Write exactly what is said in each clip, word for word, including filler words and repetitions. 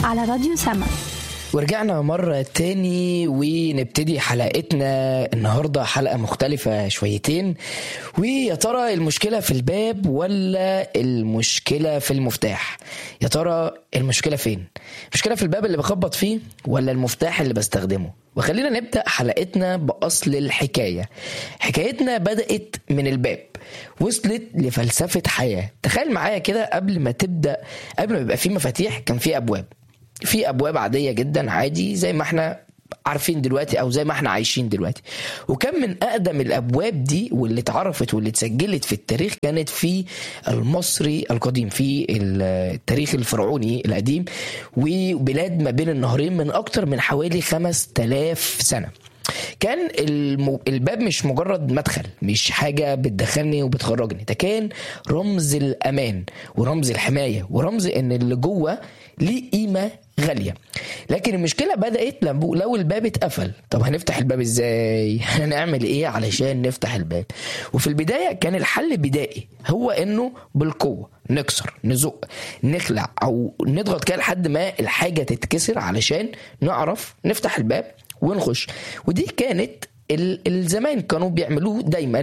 على راديو سما. ورجعنا مرة تاني ونبتدي حلقتنا النهاردة، حلقة مختلفة شويتين. ويا ترى المشكلة في الباب ولا المشكلة في المفتاح؟ يا ترى المشكلة فين؟ المشكلة في الباب اللي بخبط فيه ولا المفتاح اللي بستخدمه؟ وخلينا نبدأ حلقتنا بأصل الحكاية. حكايتنا بدأت من الباب، وصلت لفلسفة حياة. تخيل معايا كده، قبل ما تبدأ قبل ما يبقى فيه مفاتيح كان فيه أبواب. في أبواب عادية جدا، عادي زي ما احنا عارفين دلوقتي أو زي ما احنا عايشين دلوقتي. وكان من أقدم الأبواب دي واللي اتعرفت واللي اتسجلت في التاريخ كانت في المصري القديم، في التاريخ الفرعوني القديم، وبلاد ما بين النهرين من أكتر من حوالي خمس تلاف سنة. كان الباب مش مجرد مدخل، مش حاجة بتدخلني وبتخرجني، ده كان رمز الأمان ورمز الحماية ورمز إن اللي جوه ليه قيمة غالية. لكن المشكلة بدأت لو الباب اتقفل. طب هنفتح الباب ازاي؟ هنعمل ايه علشان نفتح الباب؟ وفي البداية كان الحل بدائي، هو انه بالقوة نكسر، نزق، نخلع او نضغط كده لحد ما الحاجة تتكسر علشان نعرف نفتح الباب ونخش. ودي كانت الزمان كانوا بيعملوه دايما،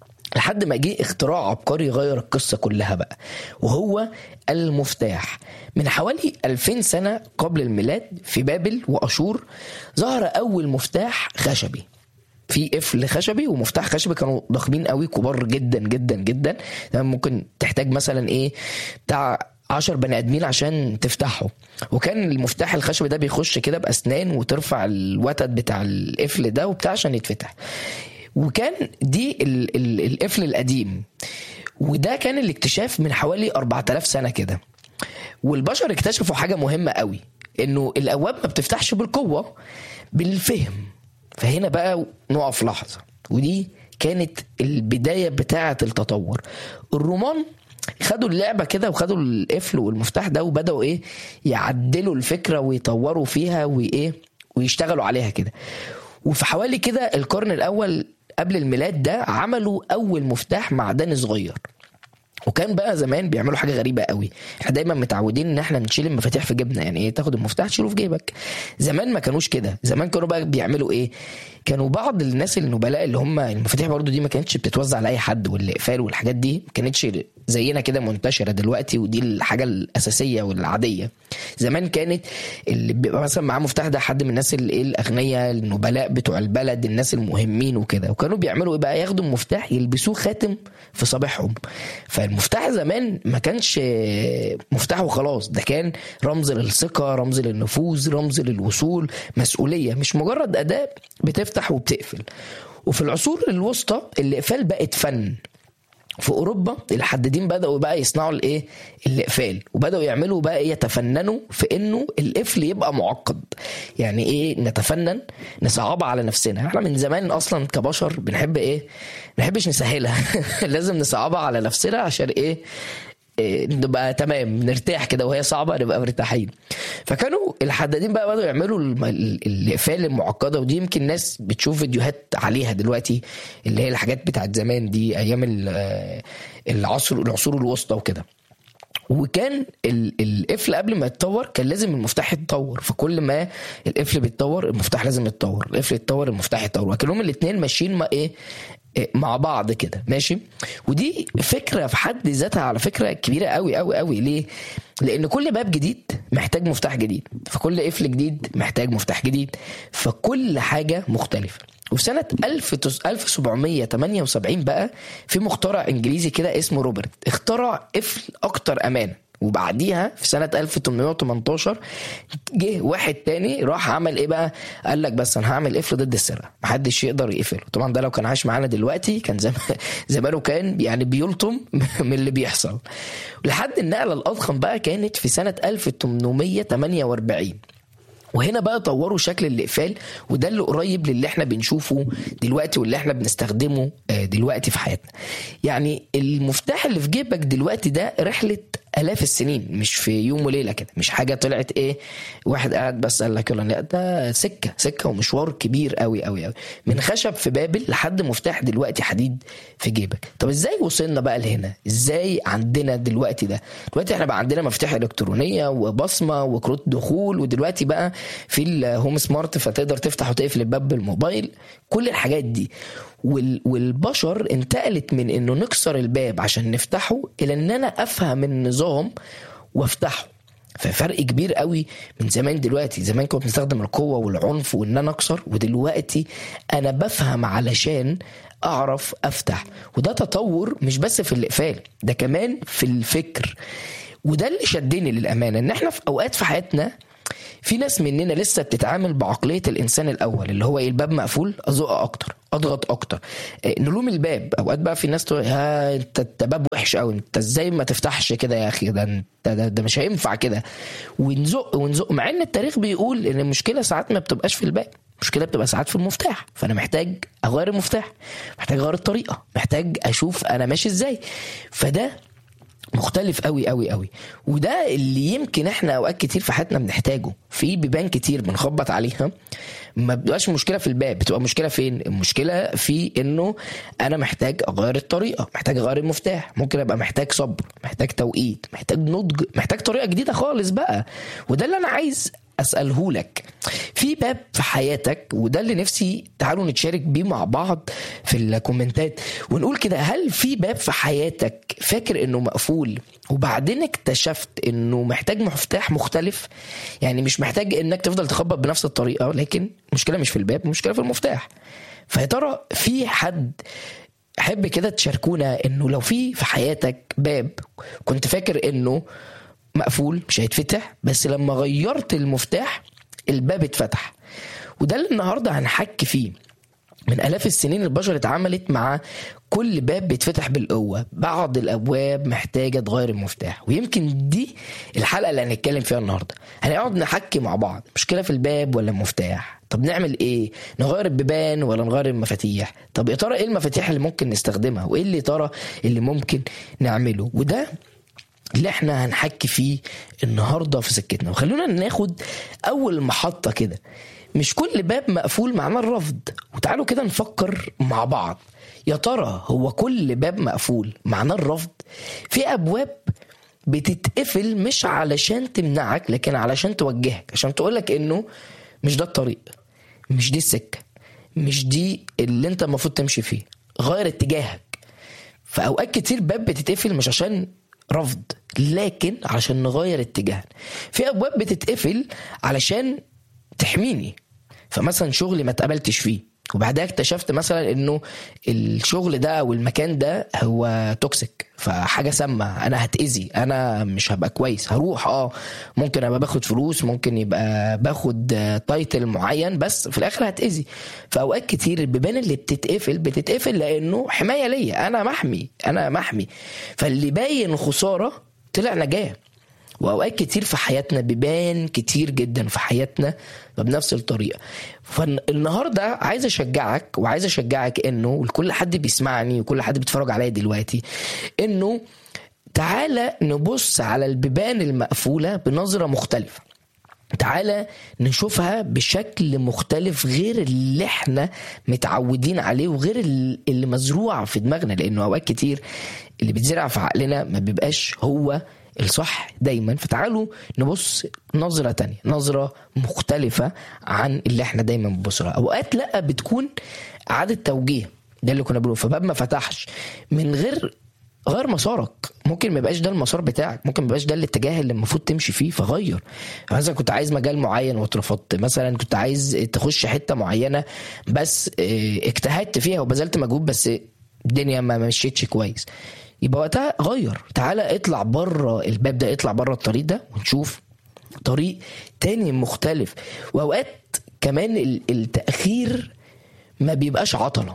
لحد ما جه اختراع عبقري غير القصة كلها بقى، وهو المفتاح. من حوالي ألفين سنة قبل الميلاد في بابل وأشور ظهر أول مفتاح خشبي، في قفل خشبي ومفتاح خشبي، كانوا ضخمين قوي، كبار جدا جدا جدا. ممكن تحتاج مثلا ايه بتاع عشر بني ادمين عشان تفتحه. وكان المفتاح الخشبي ده بيخش كده بأسنان، وترفع الوتد بتاع القفل ده وبتاع عشان يتفتح. وكان دي ال ال القفل القديم، وده كان الاكتشاف من حوالي أربعة آلاف سنة كده. والبشر اكتشفوا حاجة مهمة قوي، انه الابواب ما بتفتحش بالقوة، بالفهم. فهنا بقى نقف لحظة، ودي كانت البداية بتاعة التطور. الرومان خدوا اللعبة كده وخدوا القفل والمفتاح ده وبدأوا ايه يعدلوا الفكرة ويطوروا فيها وايه ويشتغلوا عليها كده. وفي حوالي كده القرن الأول قبل الميلاد ده عملوا أول مفتاح معدني صغير. وكان بقى زمان بيعملوا حاجة غريبة قوي، احنا دايما متعودين ان احنا نشيل المفاتيح في جيبنا، يعني ايه تاخد المفتاح تشيله في جيبك. زمان ما كانوش كده، زمان كانوا بقى بيعملوا ايه، كانوا بعض الناس النبلاء اللي هم المفاتيح برضو دي ما كانتش بتتوزع على اي حد، والاقفال والحاجات دي ما كانتش زينا كده منتشرة دلوقتي، ودي الحاجة الأساسية والعادية. زمان كانت اللي بيبقى مثلا معاه مفتاح ده حد من الناس اللي الأغنياء، النبلاء بتوع البلد، الناس المهمين وكده. وكانوا بيعملوا ايه بقى، ياخدوا المفتاح يلبسوه خاتم في صابعهم. فالمفتاح زمان ما كانش مفتاح وخلاص، ده كان رمز للثقة، رمز للنفوذ، رمز للوصول، مسؤولية، مش مجرد أداة بتفتح وبتقفل. وفي العصور الوسطى الإقفال بقت فن. في أوروبا الحدادين بدأوا بقى يصنعوا الايه الإقفال، وبدأوا يعملوا بقى ايه يتفننوا في انه القفل يبقى معقد. يعني ايه نتفنن، نصعبها على نفسنا. احنا من زمان اصلا كبشر بنحب ايه نحبش نسهلها لازم نصعبها على نفسنا عشان ايه نبقى تمام، نرتاح كده، وهي صعبة نبقى مرتاحين. فكانوا الحدادين بقى بدأوا يعملوا الإقفال المعقدة، ودي يمكن ناس بتشوف فيديوهات عليها دلوقتي، اللي هي الحاجات بتاعت زمان دي أيام العصر العصور الوسطى وكده. وكان القفل قبل ما يتطور كان لازم المفتاح يتطور، فكل ما القفل بيتطور المفتاح لازم يتطور، القفل يتطور المفتاح يتطور، وكانهم الاثنين ماشيين مع ايه مع بعض كده ماشي. ودي فكرة في حد ذاتها على فكرة كبيرة قوي قوي قوي. ليه؟ لأن كل باب جديد محتاج مفتاح جديد، فكل قفل جديد محتاج مفتاح جديد، فكل حاجة مختلفة. وفي سنة ألف وسبعمية وتمانية وسبعين بقى في مخترع إنجليزي كده اسمه روبرت اخترع قفل أكتر أمان. وبعديها في سنة ألف وثمانمائة وثمانية عشر جه واحد تاني راح عمل ايه بقى، قال لك بس انا هعمل قفل ضد السرقة، محدش يقدر يقفله. طبعا ده لو كان عايش معانا دلوقتي كان زمان زمانه كان يعني بيلطم من اللي بيحصل. لحد النقلة الأضخم بقى كانت في سنة ألف وثمانمائة وثمانية وأربعين، وهنا بقى طوروا شكل الإقفال، وده اللي قريب للي احنا بنشوفه دلوقتي واللي احنا بنستخدمه دلوقتي في حياتنا. يعني المفتاح اللي في جيبك دلوقتي ده رحلة آلاف السنين، مش في يوم وليلة كده، مش حاجة طلعت ايه واحد قاعد بس قال لك يلا. لا، ده سكة سكة ومشوار كبير قوي قوي قوي، من خشب في بابل لحد مفتاح دلوقتي حديد في جيبك. طب ازاي وصلنا بقى لهنا؟ ازاي عندنا دلوقتي ده؟ دلوقتي احنا بقى عندنا مفتاح الكترونية وبصمة وكروت دخول، ودلوقتي بقى في الهوم سمارت فتقدر تفتح وتقفل الباب بالموبايل، كل الحاجات دي. والبشر انتقلت من انه نكسر الباب عشان نفتحه الى ان انا افهم النظام وافتحه. ففرق كبير قوي من زمان. دلوقتي زمان كنت بنستخدم القوة والعنف وان انا اكسر، ودلوقتي انا بفهم علشان اعرف افتح. وده تطور مش بس في الاقفال، ده كمان في الفكر. وده اللي شدني للامانة، ان احنا في اوقات في حياتنا في ناس مننا لسه بتتعامل بعقلية الإنسان الأول، اللي هو إيه؟ الباب مقفول، أزق أكتر، أضغط أكتر، إيه؟ نلوم الباب. أوقات بقى في ناس تقول ها أنت الباب وحش أوي، أنت إزاي ما تفتحش كده يا أخي، ده أنت ده, ده مش هينفع كده، ونزق ونزق. مع إن التاريخ بيقول إن المشكلة ساعات ما بتبقاش في الباب، المشكلة بتبقى ساعات في المفتاح. فأنا محتاج أغير المفتاح، محتاج أغير الطريقة، محتاج أشوف أنا ماشي إزاي. فده مختلف قوي قوي قوي، وده اللي يمكن احنا اوقات كتير في حياتنا بنحتاجه. في بيبان كتير بنخبط عليها، ما بتبقاش مشكله في الباب، بتبقى مشكله فين؟ المشكله في انه انا محتاج اغير الطريقه، محتاج اغير المفتاح، ممكن ابقى محتاج صبر، محتاج توقيت، محتاج نضج، محتاج طريقه جديده خالص بقى. وده اللي انا عايز اساله لك. في باب في حياتك، وده اللي نفسي تعالوا نتشارك بيه مع بعض في الكومنتات ونقول كده، هل في باب في حياتك فاكر انه مقفول وبعدين اكتشفت انه محتاج مفتاح مختلف؟ يعني مش محتاج انك تفضل تخبط بنفس الطريقه، لكن المشكله مش في الباب، المشكله في المفتاح. فيا ترى في حد احب كده تشاركونا انه لو في في حياتك باب كنت فاكر انه مقفول مش هيتفتح، بس لما غيرت المفتاح الباب اتفتح؟ وده اللي النهاردة هنحكي فيه. من آلاف السنين البشر اتعاملت مع كل باب بيتفتح بالقوة، بعض الأبواب محتاجة تغير المفتاح. ويمكن دي الحلقة اللي هنتكلم فيها النهاردة. هنقعد نحكي مع بعض، مشكلة في الباب ولا المفتاح؟ طب نعمل ايه؟ نغير البيبان ولا نغير المفاتيح؟ طب يا ترى ايه المفاتيح اللي ممكن نستخدمها، وايه اللي ترى اللي ممكن نعمله؟ وده اللي احنا هنحكي فيه النهاردة في سكتنا. وخلونا ناخد اول محطة كده. مش كل باب مقفول معناه الرفض، وتعالوا كده نفكر مع بعض، يا ترى هو كل باب مقفول معناه الرفض؟ في ابواب بتتقفل مش علشان تمنعك، لكن علشان توجهك، عشان تقولك انه مش ده الطريق، مش دي السكة، مش دي اللي انت المفروض تمشي فيه، غير اتجاهك. فاوقات كتير باب بتتقفل مش عشان رفض، لكن علشان نغير اتجاهنا. في ابواب بتتقفل علشان تحميني. فمثلا شغلي ما اتقبلتش فيه، وبعدها اكتشفت مثلا انه الشغل ده او المكان ده هو توكسيك، فحاجة سامة، انا هتأذي، انا مش هبقى كويس، هروح اه ممكن ابقى باخد فلوس، ممكن يبقى باخد تايتل معين، بس في الاخر هتأذي. فاوقات كتير البيبان اللي بتتقفل بتتقفل لانه حماية ليا، انا محمي، انا محمي. فاللي باين خسارة طلع نجاة. واوقات كتير في حياتنا بيبان كتير جدا في حياتنا بنفس الطريقه. فالنهارده عايز اشجعك، وعايز اشجعك انه لكل حد بيسمعني وكل حد بيتفرج عليا دلوقتي، انه تعالى نبص على البيبان المقفوله بنظره مختلفه. تعالى نشوفها بشكل مختلف غير اللي احنا متعودين عليه، وغير اللي مزروع في دماغنا. لانه اوقات كتير اللي بيتزرع في عقلنا ما بيبقاش هو الصح دايما. فتعالوا نبص نظرة تانية، نظرة مختلفة عن اللي احنا دايما بنبصرها. اوقات لا بتكون اعادة توجيه، ده اللي كنا بنقوله. فباب ما فتحش من غير غير مسارك، ممكن ما يبقاش ده المسار بتاعك، ممكن ما يبقاش ده الاتجاه اللي المفروض تمشي فيه، فغير. مثلا كنت عايز مجال معين واترفضت، مثلا كنت عايز تخش حتة معينة بس اجتهدت فيها وبذلت مجهود، بس الدنيا ما مشيتش كويس، يبقى وقتها غير. تعالى اطلع بره الباب ده، اطلع بره الطريق ده ونشوف طريق تاني مختلف. واوقات كمان التأخير ما بيبقاش عطلة،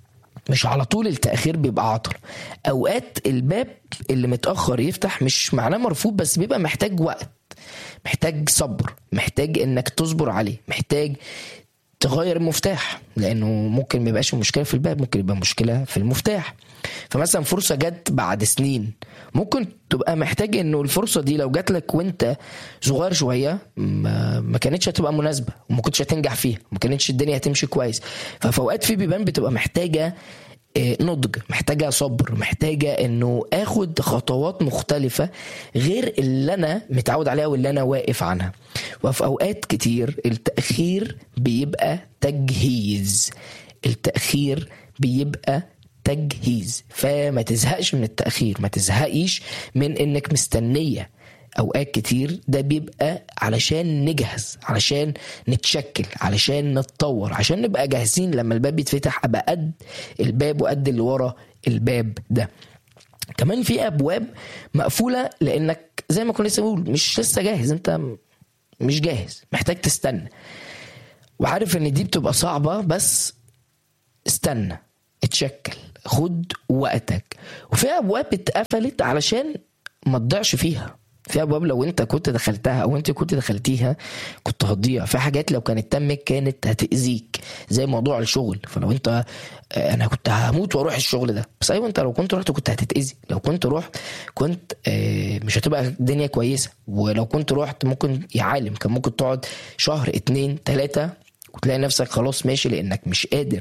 مش على طول التأخير بيبقى عطل. اوقات الباب اللي متأخر يفتح مش معناه مرفوض، بس بيبقى محتاج وقت، محتاج صبر، محتاج انك تصبر عليه، محتاج تغير المفتاح، لانه ممكن ما يبقاش المشكله في الباب، ممكن يبقى مشكله في المفتاح. فمثلا فرصه جت بعد سنين، ممكن تبقى محتاج انه الفرصه دي لو جات لك وانت صغير شويه ما, ما كانتش هتبقى مناسبه، وما كنتش هتنجح فيها، ما كانتش الدنيا هتمشي كويس. ففي اوقات في بيبان بتبقى محتاجه نضج، محتاجة صبر، محتاجة انه اخد خطوات مختلفة غير اللي انا متعود عليها واللي انا واقف عنها. وفي اوقات كتير التأخير بيبقى تجهيز، التأخير بيبقى تجهيز. فما تزهقش من التأخير، ما تزهقيش من انك مستنية. اوقات كتير ده بيبقى علشان نجهز، علشان نتشكل، علشان نتطور، عشان نبقى جاهزين لما الباب يتفتح ابقى قد الباب وقد اللي ورا الباب ده. كمان في ابواب مقفولة لانك زي ما كنا لسه بنقول مش لسه جاهز، انت مش جاهز، محتاج تستنى. وعارف ان دي بتبقى صعبة، بس استنى، اتشكل، خد وقتك. وفي ابواب اتقفلت علشان ما تضيعش فيها. في ابواب لو انت كنت دخلتها او انت كنت دخلتيها كنت هتضيع. في حاجات لو كانت تمت كانت هتأذيك، زي موضوع الشغل. فلو انت انا كنت هموت واروح الشغل ده، بس ايوه انت لو كنت رحت كنت هتتأذي. لو كنت رحت كنت مش هتبقى الدنيا كويسة. ولو كنت رحت ممكن يعالم كان ممكن تقعد شهر اتنين تلاتة وتلاقي نفسك خلاص ماشي لانك مش قادر.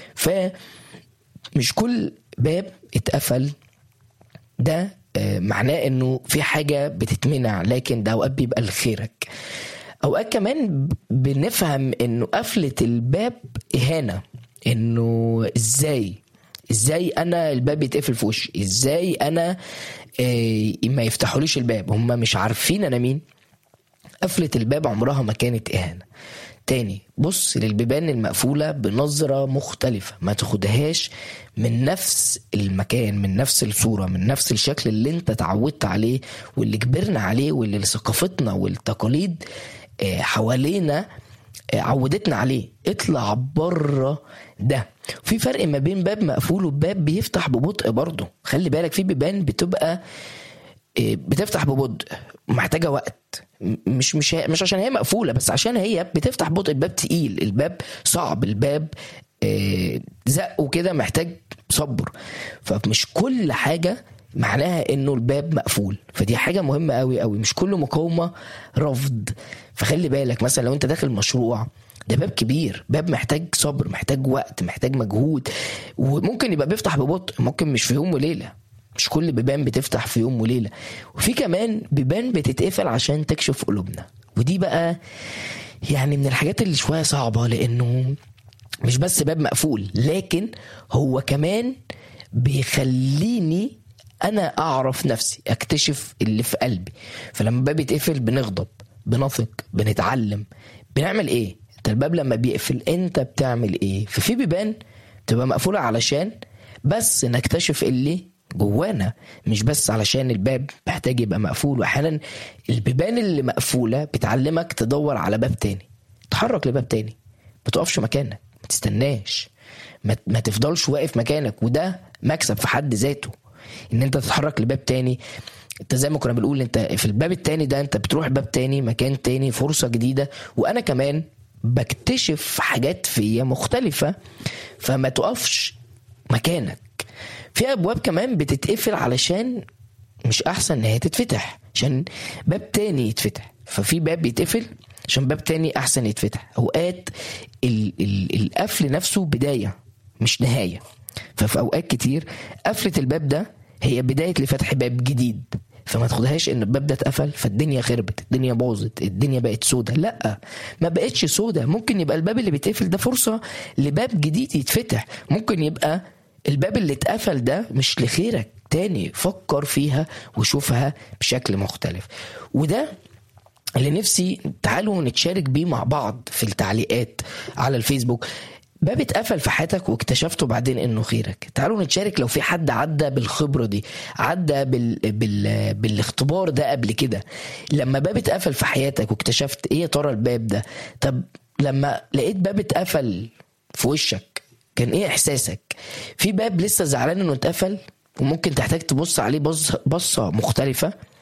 فمش كل باب اتقفل ده معناه انه في حاجة بتتمنع، لكن ده اوقات بيبقى لخيرك. اوقات كمان بنفهم انه قفلة الباب اهانة، انه ازاي ازاي انا الباب يتقفل في وشي، ازاي انا إيه ما يفتحوليش الباب، هم مش عارفين انا مين. قفلة الباب عمرها ما كانت اهانة. تاني، بص للبيبان المقفولة بنظرة مختلفة، ما تاخدهاش من نفس المكان، من نفس الصورة، من نفس الشكل اللي انت تعودت عليه واللي كبرنا عليه واللي ثقافتنا والتقاليد حوالينا عودتنا عليه. اطلع بره ده. في فرق ما بين باب مقفول وباب بيفتح ببطء برضه. خلي بالك في بيبان بتبقى بتفتح ببطء، محتاجة وقت، مش مش مش عشان هي مقفولة، بس عشان هي بتفتح ببطء. الباب تقيل، الباب صعب، الباب زق وكده محتاج صبر. فمش كل حاجة معناها انه الباب مقفول. فدي حاجة مهمة قوي قوي، مش كل مقاومة رفض. فخلي بالك مثلا لو انت داخل مشروع، ده باب كبير، باب محتاج صبر، محتاج وقت، محتاج مجهود، وممكن يبقى بيفتح ببطء، ممكن مش في يوم وليلة. مش كل بيبان بتفتح في يوم وليلة. وفي كمان بيبان بتتقفل عشان تكشف قلوبنا، ودي بقى يعني من الحاجات اللي شوية صعبة، لأنه مش بس باب مقفول، لكن هو كمان بيخليني أنا أعرف نفسي، أكتشف اللي في قلبي. فلما باب يتقفل بنغضب، بنثق، بنتعلم، بنعمل إيه؟ انت الباب لما بيقفل انت بتعمل إيه؟ ففي بيبان تبقى مقفولة علشان بس نكتشف اللي جوانا، مش بس علشان الباب محتاج يبقى مقفول. واحيانا البيبان اللي مقفولة بتعلمك تدور على باب تاني، تحرك لباب تاني، ما تقفش مكانك، ما تستناش، ما, ما تفضلش واقف مكانك. وده مكسب في حد ذاته، ان انت تتحرك لباب تاني. انت زي ما كنا بنقول، انت في الباب التاني ده انت بتروح باب تاني، مكان تاني، فرصة جديدة. وانا كمان بكتشف حاجات فيا مختلفة. فما تقفش مكانك. في ابواب كمان بتتقفل علشان مش احسن ان هي تتفتح، عشان باب تاني يتفتح. ففي باب بيتقفل عشان باب تاني احسن يتفتح. اوقات ال- ال- القفل نفسه بداية مش نهاية. ففي اوقات كتير قفلة الباب ده هي بداية لفتح باب جديد. فما تاخدهاش ان الباب ده اتقفل فالدنيا خربت، الدنيا باظت، الدنيا بقت سودة. لا، ما بقتش سودة. ممكن يبقى الباب اللي بيتقفل ده فرصة لباب جديد يتفتح. ممكن يبقى الباب اللي اتقفل ده مش لخيرك. تاني فكر فيها وشوفها بشكل مختلف. وده اللي نفسي تعالوا نتشارك بيه مع بعض في التعليقات على الفيسبوك. باب اتقفل في حياتك واكتشفته بعدين انه خيرك. تعالوا نتشارك لو في حد عدى بالخبرة دي، عدى بال... بال... بالاختبار ده قبل كده. لما باب اتقفل في حياتك واكتشفت ايه ترى الباب ده. طب لما لقيت باب اتقفل في وشك كان ايه احساسك؟ في باب لسه زعلان انه اتقفل وممكن تحتاج تبص عليه بص... بصة مختلفة.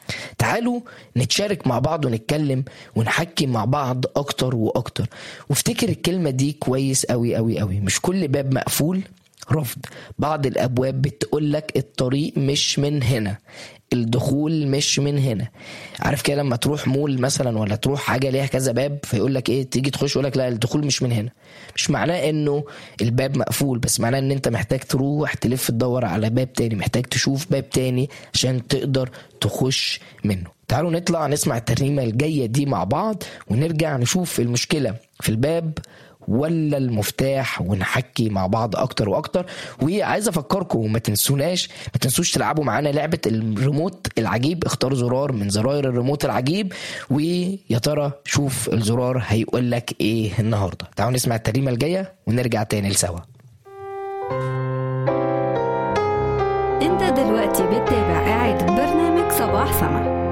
تعالوا نتشارك مع بعض ونتكلم ونحكي مع بعض اكتر واكتر. وافتكر الكلمة دي كويس قوي قوي قوي، مش كل باب مقفول رفض. بعض الابواب بتقولك الطريق مش من هنا، الدخول مش من هنا. عارف كده لما تروح مول مثلا ولا تروح حاجه ليها كذا باب، فيقولك ايه، تيجي تخش يقولك لا الدخول مش من هنا. مش معناه انه الباب مقفول، بس معناه ان انت محتاج تروح تلف تدور على باب تاني، محتاج تشوف باب تاني عشان تقدر تخش منه. تعالوا نطلع نسمع الترنيمه الجايه دي مع بعض ونرجع نشوف المشكله في الباب ولا المفتاح، ونحكي مع بعض اكتر واكتر. وعايز افكركم ما تنسوناش ما تنسوش تلعبوا معانا لعبة الريموت العجيب. اختار زرار من زراير الريموت العجيب، ويا ترى شوف الزرار هيقول لك ايه النهارده. تعالوا نسمع الترنيمة الجاية ونرجع تاني لسوا. انت دلوقتي بتتابع قاعد برنامج صباح سما.